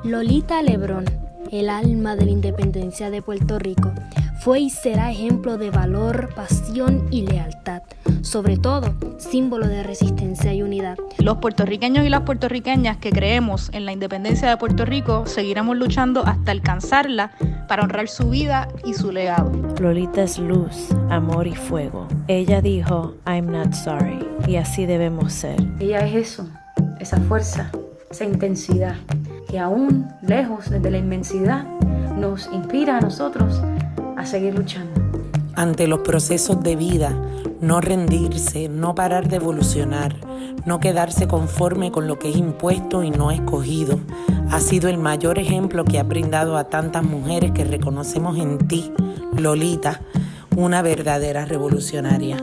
Lolita Lebrón, el alma de la independencia de Puerto Rico, fue y será ejemplo de valor, pasión y lealtad, sobre todo símbolo de resistencia y unidad. Los puertorriqueños y las puertorriqueñas que creemos en la independencia de Puerto Rico seguiremos luchando hasta alcanzarla para honrar su vida y su legado. Lolita es luz, amor y fuego. Ella dijo, I'm not sorry, y así debemos ser. Ella es eso, esa fuerza, esa intensidad, que aún lejos de la inmensidad nos inspira a nosotros a seguir luchando. Ante los procesos de vida, no rendirse, no parar de evolucionar, no quedarse conforme con lo que es impuesto y no escogido. Ha sido el mayor ejemplo que ha brindado a tantas mujeres que reconocemos en ti, Lolita, una verdadera revolucionaria.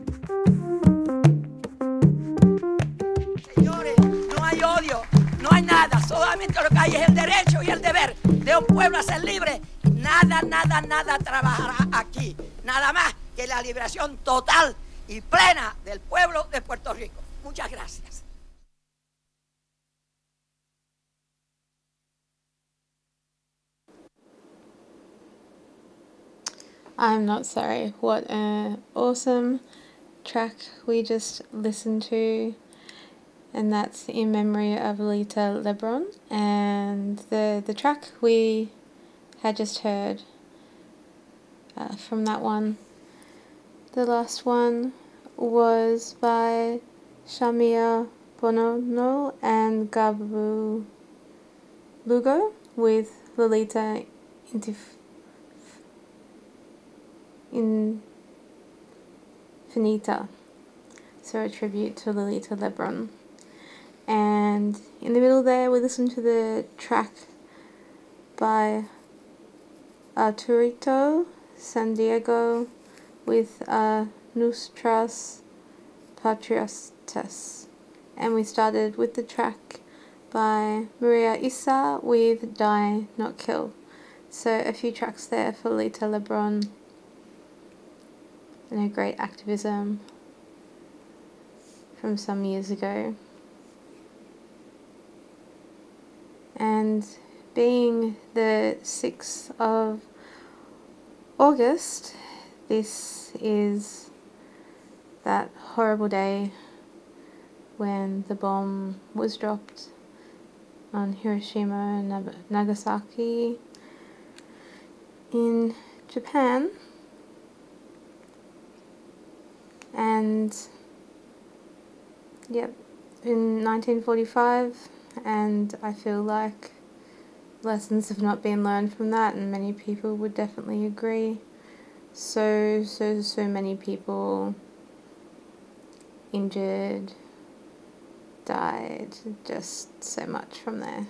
Señores, no hay odio, no hay nada, solamente lo que hay es el derecho y el deber de un pueblo a ser libre. Nada trabajará aquí, nada más que la liberación total y plena del pueblo de Puerto Rico. Muchas gracias. I'm Not Sorry. What an awesome track we just listened to, and that's in memory of Lolita Lebrón. And the track we had just heard from that one, the last one, was by Shamia Bonono and Gabu Lugo with Lolita Infinita, so a tribute to Lolita Lebrón. And in the middle there we listened to the track by Arturito San Diego with Nuestras Patriotas, and we started with the track by Maria Issa with Die Not Kill. So a few tracks there for Lolita Lebrón and her great activism from some years ago. And being the 6th of August, this is that horrible day when the bomb was dropped on Hiroshima and Nagasaki in Japan. And yep, in 1945, and I feel like lessons have not been learned from that, and many people would definitely agree. So many people injured, died, just so much from there.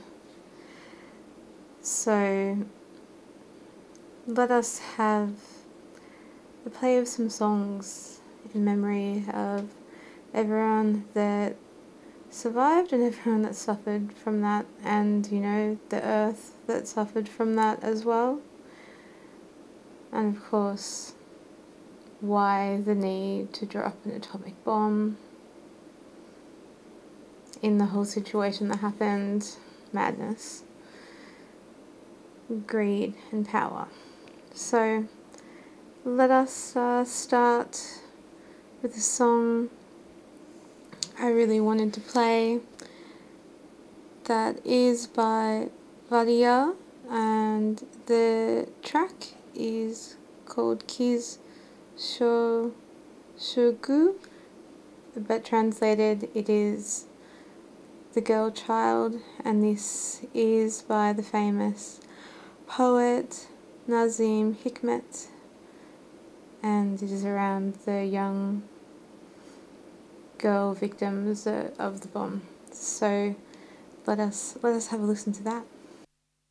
So let us have the play of some songs in memory of everyone that survived and everyone that suffered from that, and you know, the earth that suffered from that as well. And of course, why the need to drop an atomic bomb in the whole situation that happened. Madness, greed and power. So let us start with a song I really wanted to play that is by Vadia, and the track is called Kiz Shogu, but translated it is The Girl Child, and this is by the famous poet Nazim Hikmet, and it is around the young girl victims of the bomb. So let us have a listen to that.